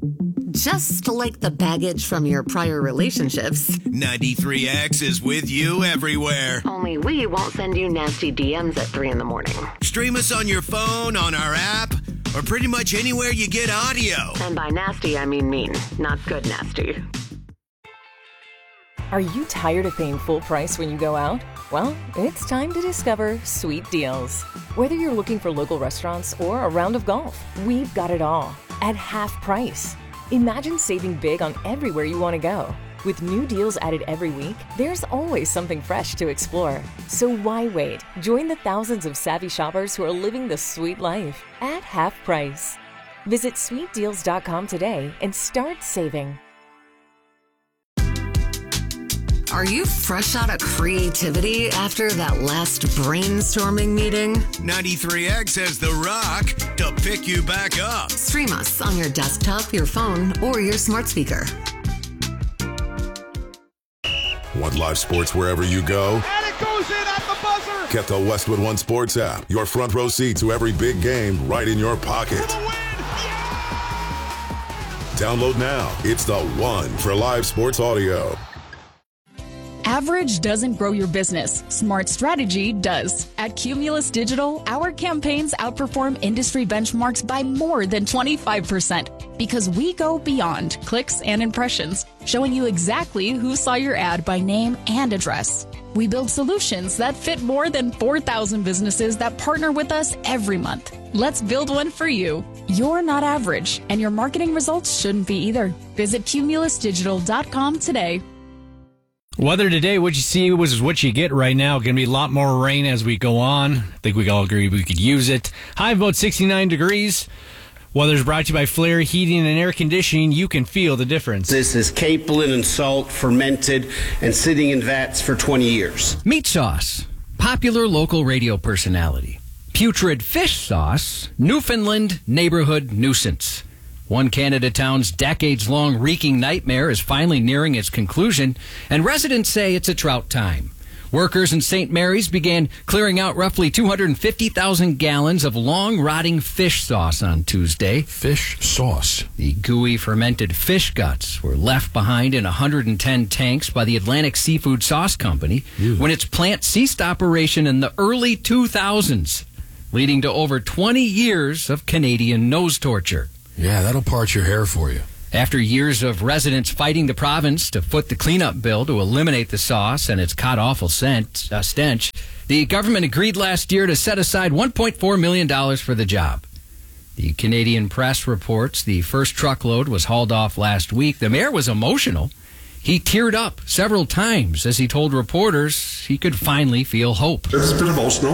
Just like the baggage from your prior relationships. 93X is with you everywhere. Only we won't send you nasty DMs at 3 in the morning. Stream us on your phone, on our app, or pretty much anywhere you get audio. And by nasty, I mean mean, not good nasty. Are you tired of paying full price when you go out? Well, it's time to discover Sweet Deals. Whether you're looking for local restaurants or a round of golf, we've got it all at half price. Imagine saving big on everywhere you want to go. With new deals added every week, there's always something fresh to explore. So why wait? Join the thousands of savvy shoppers who are living the sweet life at half price. Visit sweetdeals.com today and start saving. Are you fresh out of creativity after that last brainstorming meeting? 93X has The Rock to pick you back up. Stream us on your desktop, your phone, or your smart speaker. Want live sports wherever you go? And it goes in at the buzzer! Get the Westwood One Sports app. Your front row seat to every big game right in your pocket. For the win! Download now. It's the one for live sports audio. Average doesn't grow your business. Smart strategy does. At Cumulus Digital, our campaigns outperform industry benchmarks by more than 25% because we go beyond clicks and impressions, showing you exactly who saw your ad by name and address. We build solutions that fit more than 4,000 businesses that partner with us every month. Let's build one for you. You're not average, and your marketing results shouldn't be either. Visit cumulusdigital.com today. Weather today, what you see was what you get right now. Going to be a lot more rain as we go on. I think we all agree we could use it. High of about 69 degrees. Weather's brought to you by Flair Heating and Air Conditioning. You can feel the difference. This is capelin and salt fermented and sitting in vats for 20 years. Meat sauce, popular local radio personality. Putrid fish sauce, Newfoundland neighborhood nuisance. One Canada town's decades-long reeking nightmare is finally nearing its conclusion, and residents say it's a trout time. Workers in St. Mary's began clearing out roughly 250,000 gallons of long-rotting fish sauce on Tuesday. Fish sauce. The gooey fermented fish guts were left behind in 110 tanks by the Atlantic Seafood Sauce Company when its plant ceased operation in the early 2000s, leading to over 20 years of Canadian nose torture. Yeah, that'll part your hair for you. After years of residents fighting the province to foot the cleanup bill to eliminate the sauce and its god-awful stench, the government agreed last year to set aside $1.4 million for the job. The Canadian Press reports the first truckload was hauled off last week. The mayor was emotional. He teared up several times as he told reporters he could finally feel hope. It's a bit emotional.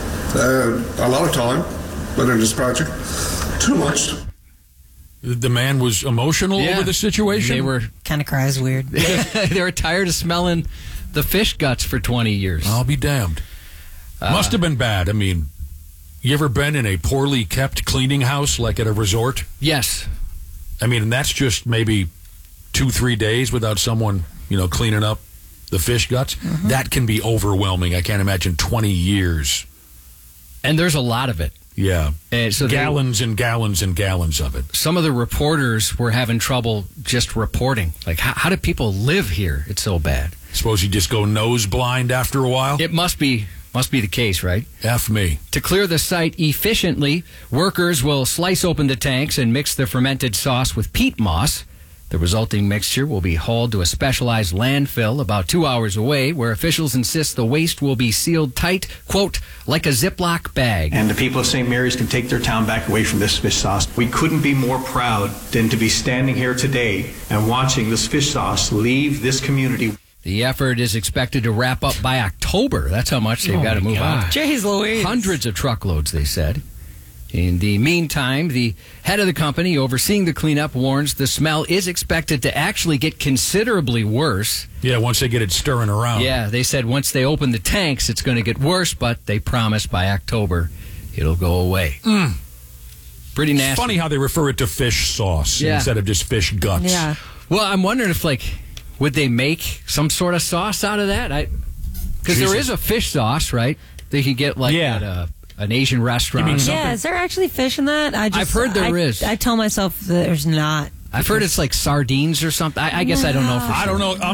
A lot of time within this project. Too much. The man was emotional over the situation? They were kind of cries weird. They were tired of smelling the fish guts for 20 years. I'll be damned. Must have been bad. I mean, you ever been in a poorly kept cleaning house like at a resort? Yes. I mean, and that's just maybe 2-3 days without someone, cleaning up the fish guts. Mm-hmm. That can be overwhelming. I can't imagine 20 years. And there's a lot of it. Yeah. So gallons and gallons and gallons of it. Some of the reporters were having trouble just reporting. Like, how do people live here? It's so bad. Suppose you just go nose blind after a while? It must be the case, right? F me. To clear the site efficiently, workers will slice open the tanks and mix the fermented sauce with peat moss. The resulting mixture will be hauled to a specialized landfill about 2 hours away, where officials insist the waste will be sealed tight, quote, like a Ziploc bag. And the people of St. Mary's can take their town back away from this fish sauce. We couldn't be more proud than to be standing here today and watching this fish sauce leave this community. The effort is expected to wrap up by October. That's how much they've got to move on. Jeez Louise. Hundreds of truckloads, they said. In the meantime, the head of the company overseeing the cleanup warns the smell is expected to actually get considerably worse. Yeah, once they get it stirring around. Yeah, they said once they open the tanks, it's going to get worse, but they promise by October it'll go away. Pretty nasty. It's funny how they refer it to fish sauce instead of just fish guts. Yeah. Well, I'm wondering if, would they make some sort of sauce out of that? Because there is a fish sauce, right? They could get at an Asian restaurant. Yeah, is there actually fish in that? I've heard there is. I tell myself there's not. I've heard it's like sardines or something. I guess I don't know for sure. I don't know.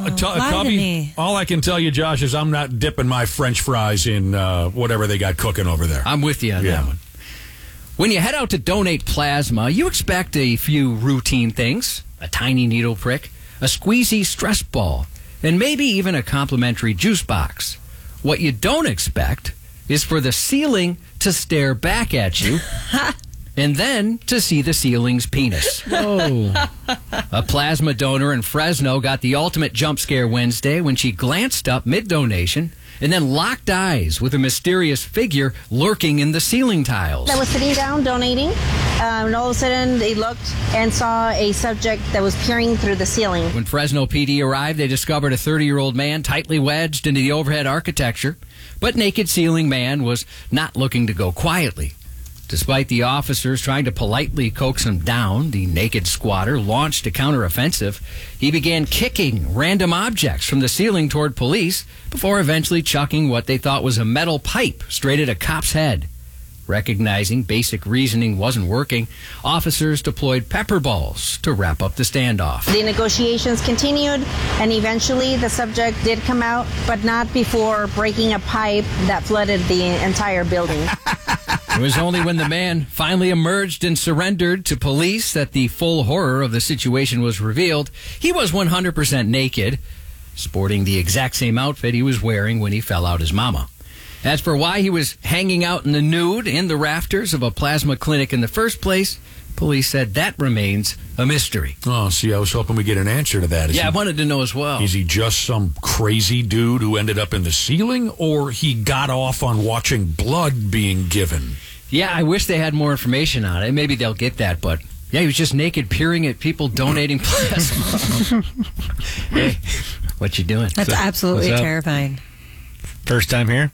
Cubby, all I can tell you, Josh, is I'm not dipping my French fries in whatever they got cooking over there. I'm with you on that one. When you head out to donate plasma, you expect a few routine things. A tiny needle prick, a squeezy stress ball, and maybe even a complimentary juice box. What you don't expect is for the ceiling to stare back at you and then to see the ceiling's penis. Whoa. A plasma donor in Fresno got the ultimate jump scare Wednesday when she glanced up mid-donation and then locked eyes with a mysterious figure lurking in the ceiling tiles. I was sitting down donating, and all of a sudden they looked and saw a subject that was peering through the ceiling. When Fresno PD arrived, they discovered a 30-year-old man tightly wedged into the overhead architecture, but Naked Ceiling Man was not looking to go quietly. Despite the officers trying to politely coax him down, the naked squatter launched a counteroffensive. He began kicking random objects from the ceiling toward police before eventually chucking what they thought was a metal pipe straight at a cop's head. Recognizing basic reasoning wasn't working, officers deployed pepper balls to wrap up the standoff. The negotiations continued, and eventually the subject did come out, but not before breaking a pipe that flooded the entire building. It was only when the man finally emerged and surrendered to police that the full horror of the situation was revealed. He was 100% naked, sporting the exact same outfit he was wearing when he fell out his mama. As for why he was hanging out in the nude in the rafters of a plasma clinic in the first place, police said that remains a mystery. Oh, see, I was hoping we get an answer to that. I wanted to know as well. Is he just some crazy dude who ended up in the ceiling, or he got off on watching blood being given? Yeah, I wish they had more information on it. Maybe they'll get that, but yeah, he was just naked peering at people donating plasma. Hey, what you doing? That's absolutely terrifying. First time here?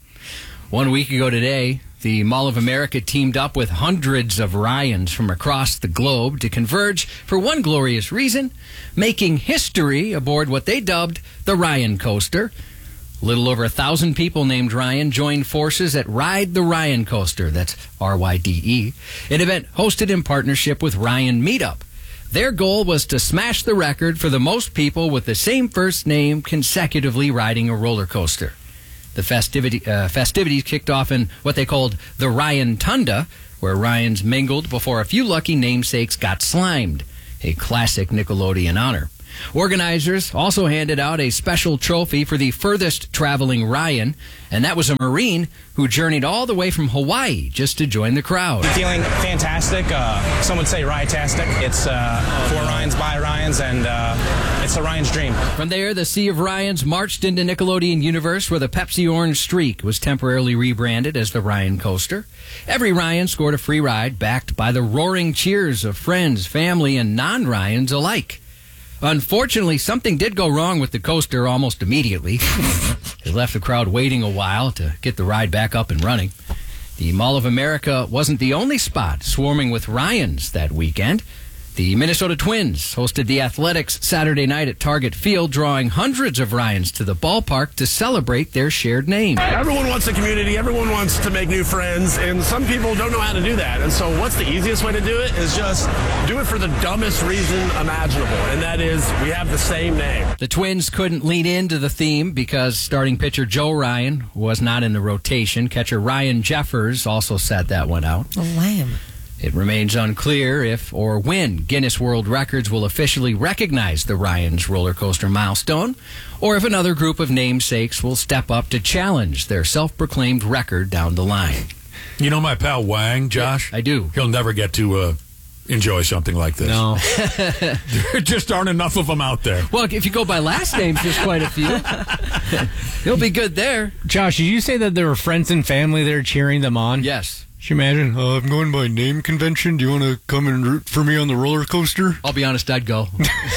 1 week ago today, the Mall of America teamed up with hundreds of Ryans from across the globe to converge for one glorious reason, making history aboard what they dubbed the Ryan Coaster. A little over 1,000 people named Ryan joined forces at Ride the Ryan Coaster, that's RYDE, an event hosted in partnership with Ryan Meetup. Their goal was to smash the record for the most people with the same first name consecutively riding a roller coaster. The festivities kicked off in what they called the Ryan Tunda, where Ryans mingled before a few lucky namesakes got slimed, a classic Nickelodeon honor. Organizers also handed out a special trophy for the furthest traveling Ryan, and that was a Marine who journeyed all the way from Hawaii just to join the crowd. Feeling fantastic. Some would say Ryan-tastic. It's for Ryans, by Ryans, and it's a Ryan's dream. From there, the Sea of Ryans marched into Nickelodeon Universe, where the Pepsi Orange Streak was temporarily rebranded as the Ryan Coaster. Every Ryan scored a free ride, backed by the roaring cheers of friends, family, and non-Ryans alike. Unfortunately, something did go wrong with the coaster almost immediately. It left the crowd waiting a while to get the ride back up and running. The Mall of America wasn't the only spot swarming with Ryans that weekend. The Minnesota Twins hosted the Athletics Saturday night at Target Field, drawing hundreds of Ryans to the ballpark to celebrate their shared name. Everyone wants a community. Everyone wants to make new friends, and some people don't know how to do that. And so what's the easiest way to do it is just do it for the dumbest reason imaginable, and that is we have the same name. The Twins couldn't lean into the theme because starting pitcher Joe Ryan was not in the rotation. Catcher Ryan Jeffers also sat that one out. Oh, lame. It remains unclear if or when Guinness World Records will officially recognize the Ryans roller coaster milestone, or if another group of namesakes will step up to challenge their self-proclaimed record down the line. You know my pal Wang, Josh? I do. He'll never get to enjoy something like this. No. There just aren't enough of them out there. Well, if you go by last names, there's quite a few. He'll be good there. Josh, did you say that there were friends and family there cheering them on? Yes. Can you imagine? I'm going by name convention. Do you want to come and root for me on the roller coaster? I'll be honest, I'd go.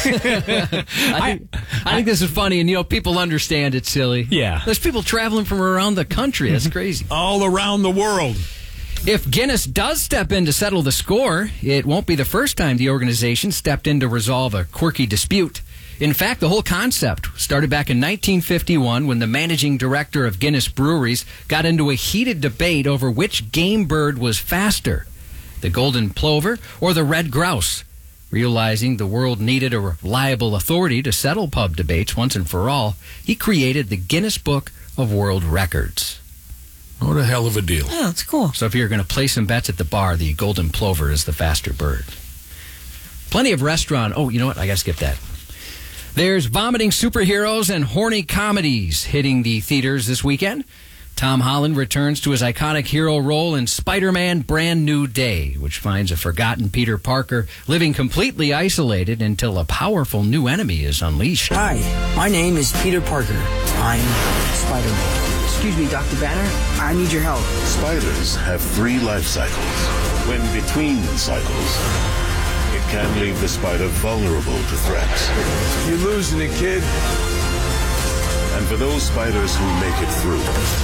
I think this is funny, and people understand it's silly. Yeah. There's people traveling from around the country. That's crazy. All around the world. If Guinness does step in to settle the score, it won't be the first time the organization stepped in to resolve a quirky dispute. In fact, the whole concept started back in 1951 when the managing director of Guinness Breweries got into a heated debate over which game bird was faster, the golden plover or the red grouse. Realizing the world needed a reliable authority to settle pub debates once and for all, he created the Guinness Book of World Records. What a hell of a deal. Oh, it's cool. So if you're going to play some bets at the bar, the golden plover is the faster bird. Plenty of restaurant... Oh, you know what? I got to skip that. There's vomiting superheroes and horny comedies hitting the theaters this weekend. Tom Holland returns to his iconic hero role in Spider-Man Brand New Day, which finds a forgotten Peter Parker living completely isolated until a powerful new enemy is unleashed. Hi, my name is Peter Parker. I'm Spider-Man. Excuse me, Dr. Banner, I need your help. Spiders have 3 life cycles. When between cycles, it can leave the spider vulnerable to threats. You're losing it, kid. And for those spiders who make it through,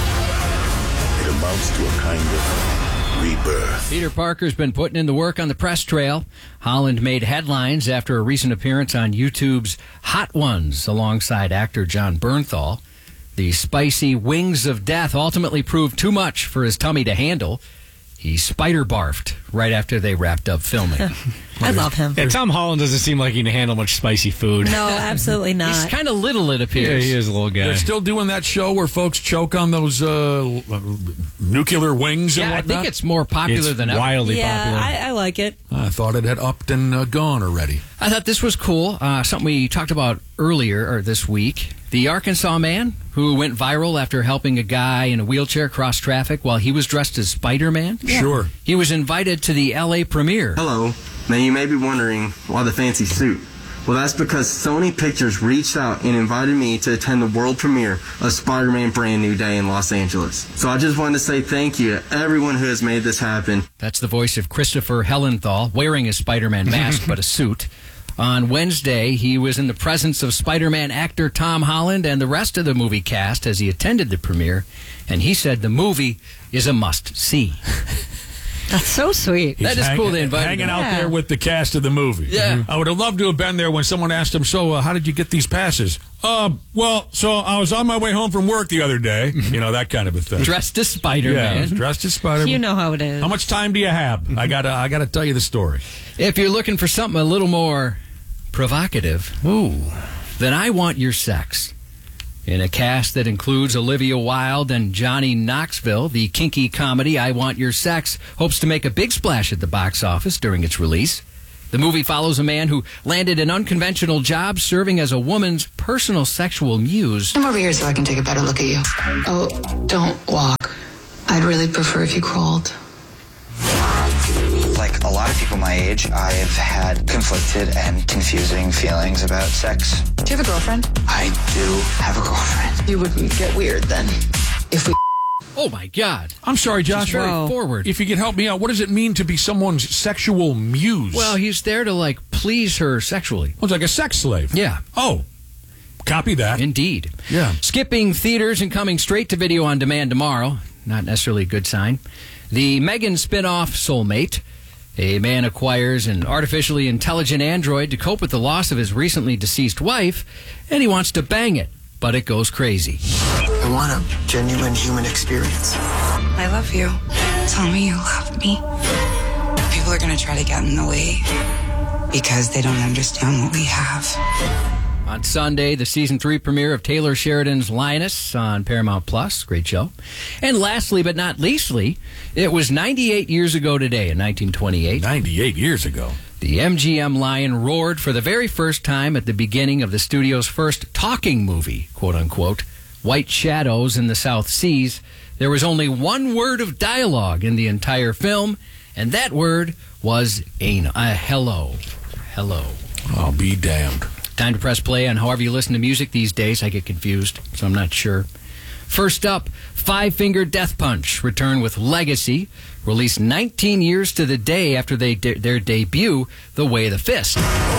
it amounts to a kind of rebirth. Peter Parker's been putting in the work on the press trail. Holland made headlines after a recent appearance on YouTube's Hot Ones alongside actor Jon Bernthal. The spicy wings of death ultimately proved too much for his tummy to handle. He spider-barfed right after they wrapped up filming. I love him. Yeah, Tom Holland doesn't seem like he can handle much spicy food. No, absolutely not. He's kind of little, it appears. Yeah, he is a little guy. They're still doing that show where folks choke on those nuclear wings and Yeah, I whatnot? think it's more popular than ever. Wildly popular. I like it. I thought it had upped and gone already. I thought this was cool. Something we talked about earlier or this week. The Arkansas man who went viral after helping a guy in a wheelchair cross traffic while he was dressed as Spider-Man. Yeah. Sure. He was invited to the L.A. premiere. Hello. Now you may be wondering why the fancy suit. Well, that's because Sony Pictures reached out and invited me to attend the world premiere of Spider-Man Brand New Day in Los Angeles. So I just wanted to say thank you to everyone who has made this happen. That's the voice of Christopher Hellenthal, wearing his Spider-Man mask but a suit. On Wednesday, he was in the presence of Spider-Man actor Tom Holland and the rest of the movie cast as he attended the premiere, and he said the movie is a must-see. That's so sweet. That is cool they invited hanging him. out there with the cast of the movie. Yeah. I would have loved to have been there when someone asked him, so how did you get these passes? Well, so I was on my way home from work the other day. You know, that kind of a thing. Dressed as Spider-Man. Yeah, dressed as Spider-Man. You know how it is. How much time do you have? I gotta tell you the story. If you're looking for something a little more provocative, then I Want Your Sex. In a cast that includes Olivia Wilde and Johnny Knoxville, the kinky comedy I Want Your Sex hopes to make a big splash at the box office during its release. The movie follows a man who landed an unconventional job serving as a woman's personal sexual muse. Come over here so I can take a better look at you. Oh, don't walk. I'd really prefer if you crawled. Like a lot of people my age, I've had conflicted and confusing feelings about sex. Do you have a girlfriend? I do have a girlfriend. You would get weird then. If we... Oh, my God. I'm sorry, Josh. Very forward. If you could help me out, what does it mean to be someone's sexual muse? Well, he's there to, please her sexually. Well, it's like a sex slave. Yeah. Oh, copy that. Indeed. Yeah. Skipping theaters and coming straight to video on demand tomorrow. Not necessarily a good sign. The Megan spin-off Soulmate. A man acquires an artificially intelligent android to cope with the loss of his recently deceased wife, and he wants to bang it, but it goes crazy. I want a genuine human experience. I love you. Tell me you love me. People are going to try to get in the way because they don't understand what we have. On Sunday, the season 3 premiere of Taylor Sheridan's Lioness on Paramount Plus. Great show. And lastly, but not leastly, it was 98 years ago today in 1928. 98 years ago. The MGM Lion roared for the very first time at the beginning of the studio's first talking movie, quote-unquote, White Shadows in the South Seas. There was only one word of dialogue in the entire film, and that word was hello. Hello. I'll be damned. Time to press play on however you listen to music these days. I get confused, so I'm not sure. First up, Five Finger Death Punch return with Legacy, released 19 years to the day after their debut, The Way of the Fist.